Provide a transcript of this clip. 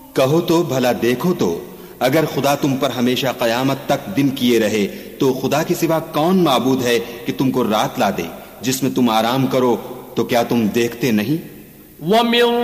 कहो तो भला देखो तो, अगर खुदा तुम पर हमेशा कयामत तक दिन किए रहे तो खुदा के सिवा कौन माबूद है कि तुमको रात ला दे जिसमें तुम आराम करो, तो क्या तुम देखते नहीं?